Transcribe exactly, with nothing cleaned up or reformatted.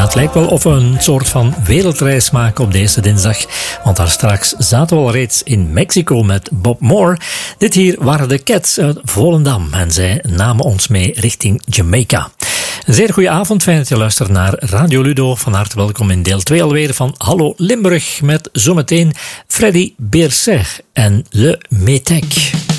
het lijkt wel of we een soort van wereldreis maken op deze dinsdag. Want daar straks zaten we al reeds in Mexico met Bob Moore. Dit hier waren de Cats uit Volendam. En zij namen ons mee richting Jamaica. Een zeer goede avond. Fijn dat je luistert naar Radio Ludo. Van harte welkom in deel twee alweer van Hallo Limburg. Met zometeen Freddy Beerser en Le Metec.